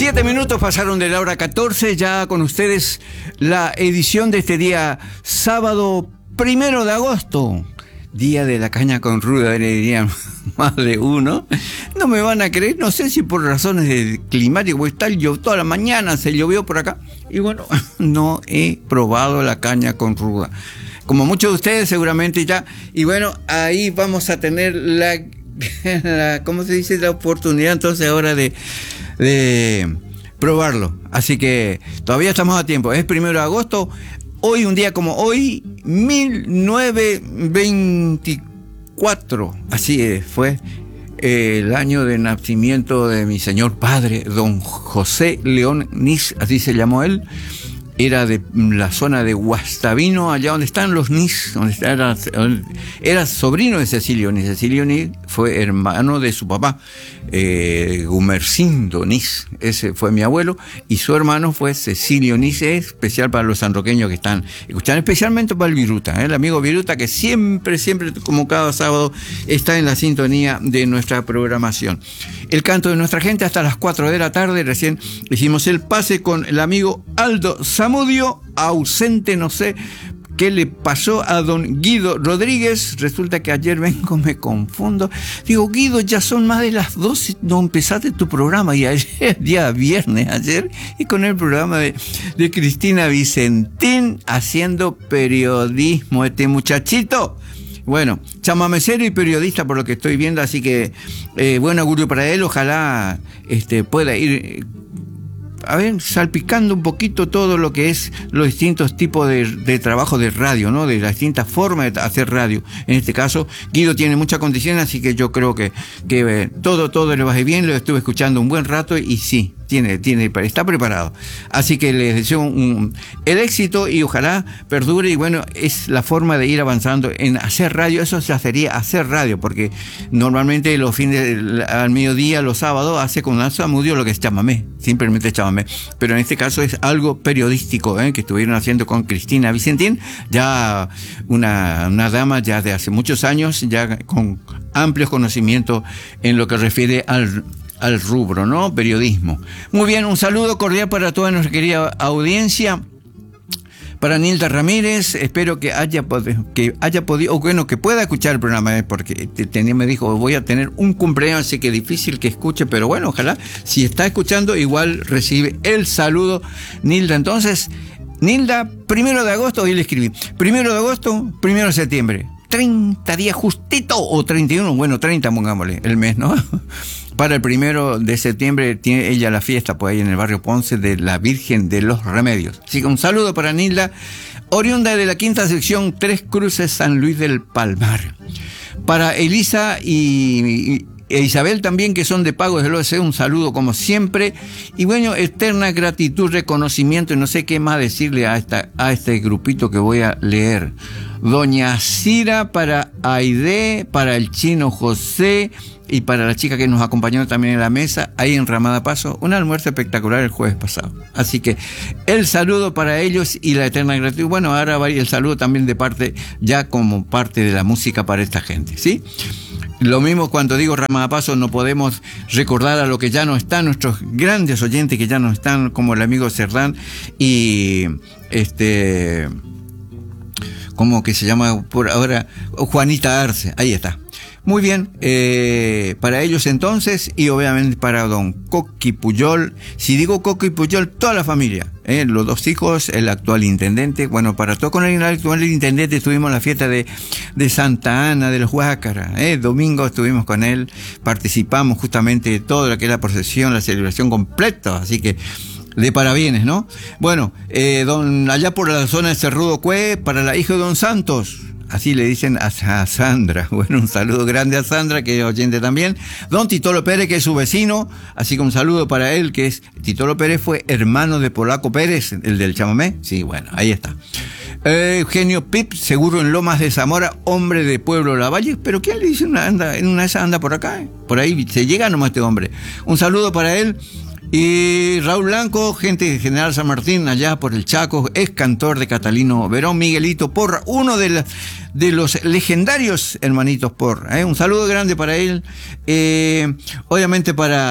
7 minutos pasaron de la hora 14, ya con ustedes la edición de este día sábado 1 de agosto, día de la caña con ruda, le dirían más de uno. No me van a creer, no sé si por razones de climático, toda la mañana se llovió por acá, y bueno, no he probado la caña con ruda. Como muchos de ustedes seguramente ya, y bueno, ahí vamos a tener ¿cómo se dice? La oportunidad entonces ahora de probarlo. Así que todavía estamos a tiempo. Es 1 de agosto. Hoy, un día como hoy, 1924. Así fue el año de nacimiento de mi señor padre, don José León Nis, así se llamó él. Era de la zona de Guastavino, allá donde están los Nis, era sobrino de Cecilio Nis. Cecilio Nis fue hermano de su papá, Gumercindo Nis, ese fue mi abuelo, y su hermano fue Cecilio Nis, especial para los sanroqueños que están escuchando, especialmente para el Viruta, el amigo Viruta, que siempre, como cada sábado, está en la sintonía de nuestra programación. El canto de nuestra gente hasta las 4 de la tarde, recién hicimos el pase con el amigo Aldo Zamudio, ausente, no sé qué le pasó a don Guido Rodríguez. Resulta que ayer me confundo. Digo, Guido, ya son más de las 12, no empezaste tu programa, y ayer, día viernes, ayer, y con el programa de Cristina Vicentín, haciendo periodismo, este muchachito. Bueno, chamamecero y periodista por lo que estoy viendo, así que buen augurio para él. Ojalá pueda ir salpicando un poquito todo lo que es los distintos tipos de trabajo de radio, ¿no? De las distintas formas de hacer radio. En este caso, Guido tiene mucha condición, así que yo creo que todo le va a ir bien. Lo estuve escuchando un buen rato y sí, está preparado. Así que les deseo el éxito y ojalá perdure. Y bueno, es la forma de ir avanzando en hacer radio. Eso se sería hacer radio, porque normalmente los fines al mediodía, los sábados, hace con Zamudio lo que es chamamé, simplemente chamamé. Pero en este caso es algo periodístico, que estuvieron haciendo con Cristina Vicentín, ya una dama ya de hace muchos años, ya con amplios conocimientos en lo que refiere al rubro, ¿no? Periodismo. Muy bien, un saludo cordial para toda nuestra querida audiencia. Para Nilda Ramírez, espero que haya podido, o bueno, que pueda escuchar el programa, porque me dijo, voy a tener un cumpleaños, así que difícil que escuche, pero bueno, ojalá, si está escuchando, igual recibe el saludo, Nilda. Entonces, Nilda, 1 de agosto, hoy le escribí, 1 de agosto, 1 de septiembre, 30 días justito, o 31, bueno, 30 pongámosle, el mes, ¿no? Para el 1 de septiembre tiene ella la fiesta por ahí en el barrio Ponce de la Virgen de los Remedios. Así que un saludo para Nilda, oriunda de la 5ª sección, Tres Cruces, San Luis del Palmar. Para Elisa e Isabel también, que son de Pago desde el OSC, un saludo como siempre. Y bueno, eterna gratitud, reconocimiento, y no sé qué más decirle a este grupito que voy a leer. Doña Cira, para Aide, para el chino José, y para la chica que nos acompañó también en la mesa, ahí en Ramada Paso, un almuerzo espectacular el jueves pasado. Así que el saludo para ellos y la eterna gratitud. Bueno, ahora va el saludo también de parte, ya como parte de la música para esta gente, ¿sí? Lo mismo cuando digo Ramada Paso, no podemos recordar a lo que ya no están, nuestros grandes oyentes que ya no están, como el amigo Cerdán y ¿cómo que se llama por ahora? Juanita Arce, ahí está. Muy bien, para ellos entonces, y obviamente para don Coqui Puyol. Si digo Coqui Puyol, toda la familia, los 2 hijos, el actual intendente. Bueno, para todo con el actual intendente estuvimos en la fiesta de Santa Ana de los Huácara, domingo estuvimos con él, participamos justamente de todo lo que es la procesión, la celebración completa, así que de parabienes, ¿no? Bueno, allá por la zona de Cerrudo Cue, para la hija de don Santos, así le dicen a Sandra. Bueno, un saludo grande a Sandra, que es oyente también. Don Titolo Pérez, que es su vecino, así que un saludo para él, que es Titolo Pérez, fue hermano de Polaco Pérez, el del chamamé. Sí, bueno, ahí está. Eugenio Pip, seguro en Lomas de Zamora, hombre de Pueblo Lavalle. Pero ¿quién le dice en una de esas anda por acá? Por ahí se llega nomás este hombre. Un saludo para él. Y Raúl Blanco, gente de General San Martín, allá por el Chaco, es cantor de Catalino Verón. Miguelito Porra, uno de los legendarios hermanitos Porra. Un saludo grande para él. Obviamente para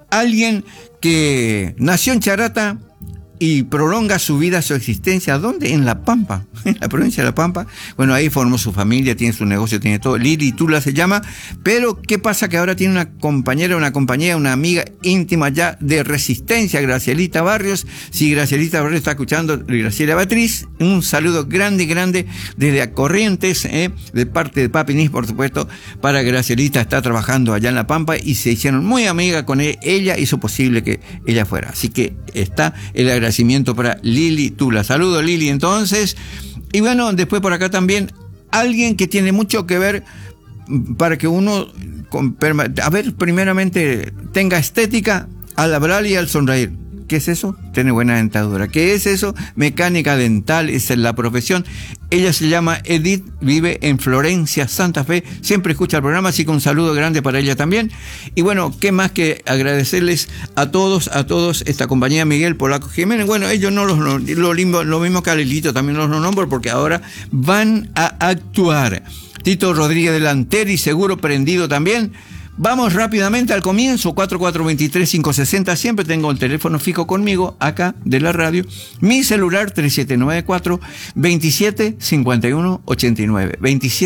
alguien que nació en Charata y prolonga su vida, su existencia. ¿Dónde? En La Pampa, en la provincia de La Pampa. Bueno, ahí formó su familia, tiene su negocio, tiene todo. Lili Tula se llama. Pero, ¿qué pasa? Que ahora tiene una compañera, una amiga íntima ya de Resistencia, Gracielita Barrios. Si Gracielita Barrios está escuchando, Graciela Beatriz, un saludo grande desde Corrientes, de parte de Papi Nis, por supuesto, para Gracielita. Está trabajando allá en La Pampa y se hicieron muy amigas con ella. Hizo posible que ella fuera. Así que está el agradecimiento para Lili Tula. Saludos, Lili, entonces. Y bueno, después por acá también alguien que tiene mucho que ver para que uno, primeramente tenga estética al hablar y al sonreír. ¿Qué es eso? Tiene buena dentadura. ¿Qué es eso? Mecánica dental, esa es la profesión. Ella se llama Edith, vive en Florencia, Santa Fe. Siempre escucha el programa, así que un saludo grande para ella también. Y bueno, qué más que agradecerles a todos, esta compañía, Miguel Polaco Jiménez. Bueno, ellos no lo mismo que a Lilito, también los nombro porque ahora van a actuar. Tito Rodríguez Delanteri, seguro prendido también. Vamos rápidamente al comienzo, 4423-560, siempre tengo el teléfono fijo conmigo, acá de la radio, mi celular 3794-275189,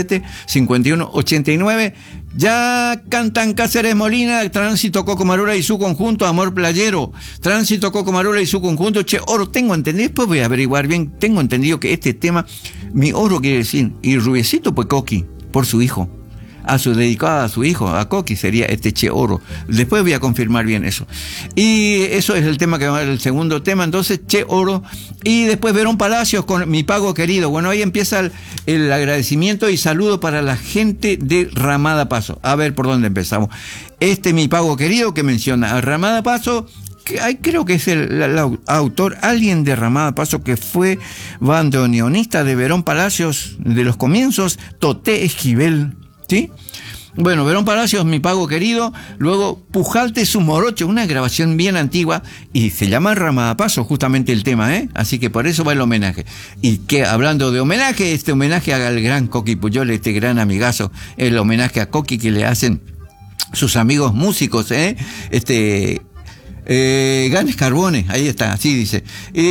275189, ya cantan Cáceres Molina, Tránsito Coco Marula y su conjunto, Amor Playero, Tránsito Coco Marula y su conjunto, Che Oro, tengo entendido, después voy a averiguar bien, tengo entendido que este tema, mi oro quiere decir, y Rubiecito pues Coqui, por su hijo. Dedicada a su hijo, a Coqui, sería este Che Oro. Después voy a confirmar bien eso. Y eso es el tema que va, el segundo tema, entonces, Che Oro. Y después Verón Palacios con Mi Pago Querido. Bueno, ahí empieza el agradecimiento y saludo para la gente de Ramada Paso. A ver por dónde empezamos. Mi Pago Querido que menciona a Ramada Paso, creo que es el autor, alguien de Ramada Paso que fue bandoneonista de Verón Palacios de los comienzos, Toté Esquivel. ¿Sí? Bueno, Verón Palacios, Mi Pago Querido, luego Pujalte su Morocho, una grabación bien antigua, y se llama Ramada Paso, justamente el tema, así que por eso va el homenaje. Y que hablando de homenaje, este homenaje al gran Coqui Puyol, este gran amigazo, el homenaje a Coqui que le hacen sus amigos músicos, Ganes Carbone, ahí está, así dice.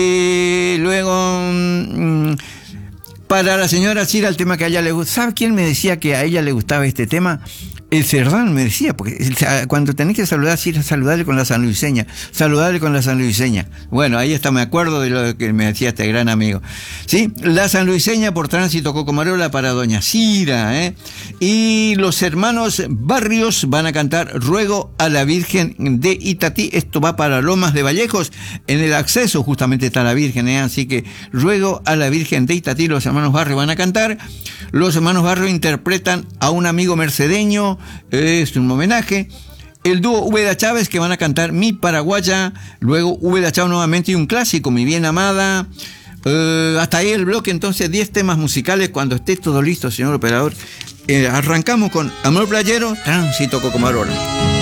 Luego... para la señora Cira, el tema que a ella le gusta. ¿Sabe quién me decía que a ella le gustaba este tema? El Cerdán me decía, porque cuando tenés que saludar, Cira, saludarle con la sanluiseña. Bueno, ahí está, me acuerdo de lo que me decía este gran amigo. ¿Sí? La sanluiseña por Tránsito Coco Marula para doña Cira, Y los hermanos Barrios van a cantar Ruego a la Virgen de Itatí. Esto va para Lomas de Vallejos. En el acceso justamente está la Virgen, Así que Ruego a la Virgen de Itatí, los hermanos Barrios van a cantar. Los hermanos Barrios interpretan a un amigo mercedeño, es un homenaje. El dúo Úbeda Chávez que van a cantar Mi Paraguaya, luego Úbeda Chávez nuevamente y un clásico, Mi Bien Amada. Hasta ahí el bloque, entonces 10 temas musicales. Cuando esté todo listo, señor operador, arrancamos con Amor Playero, Tránsito Coco Marula.